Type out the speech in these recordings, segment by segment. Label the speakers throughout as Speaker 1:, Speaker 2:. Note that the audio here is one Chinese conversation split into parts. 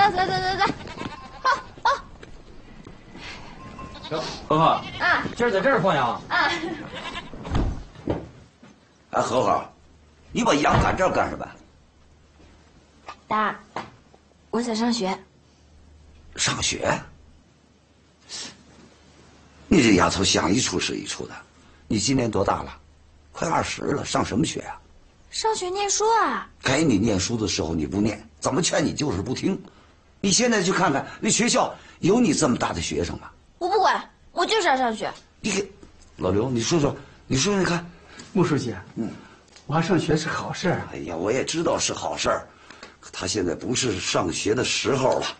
Speaker 1: 走，好，好。
Speaker 2: 哟，和和，
Speaker 1: 啊，
Speaker 2: 今儿在这儿放羊？
Speaker 1: 啊。
Speaker 3: 哎，和和，你把羊赶这儿干什么？
Speaker 1: 爸，我想上学。
Speaker 3: 上学？你这丫头想一出是一出的。你今年多大了？快20了，上什么学啊？
Speaker 1: 上学念书啊。
Speaker 3: 该你念书的时候你不念，怎么劝你就是不听。你现在去看看，那学校有你这么大的学生吗？
Speaker 1: 我不管，我就是要上学。
Speaker 3: 你给老刘，你说说，你看。
Speaker 4: 穆书记，我要上学是好事儿。
Speaker 3: 哎呀，我也知道是好事儿，可他现在不是上学的时候了。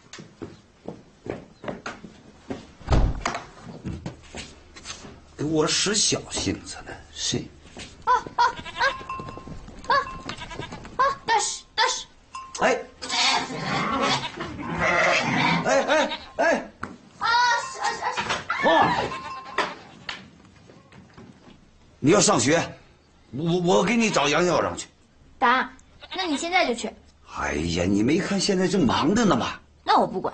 Speaker 3: 给我使小性子呢，是。
Speaker 1: 大师，
Speaker 3: 哎，哇！你要上学，我给你找杨校长去。
Speaker 1: 爸，那你现在就去。
Speaker 3: 哎呀，你没看现在正忙着呢吗？
Speaker 1: 那我不管。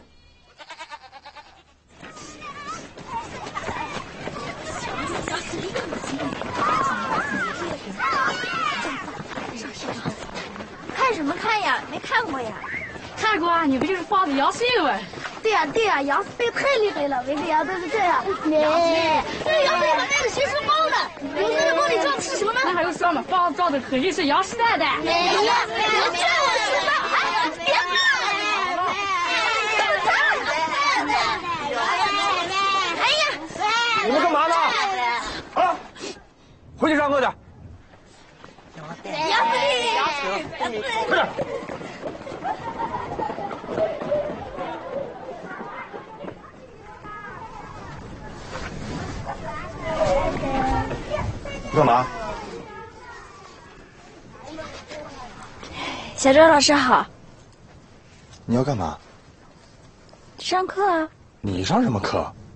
Speaker 1: 看什么看呀？没看过呀。
Speaker 5: 看过啊，你不就是发的杨新闻？
Speaker 6: 对呀，杨四贝太厉害了，每个羊都是这样。
Speaker 5: 那
Speaker 6: 个杨贝还带着学生包呢，有的人包里装的是什么呢？
Speaker 5: 那还有什么？包装的肯定是杨时代的。
Speaker 6: 没有，我这我知道。哎，别闹！哎呀，
Speaker 2: 你们干嘛呢？啊，回去上课去。
Speaker 6: 杨司令，
Speaker 2: 快点。干嘛？
Speaker 1: 小周老师好。
Speaker 7: 你要干嘛？
Speaker 1: 上课啊。
Speaker 7: 你上什么课？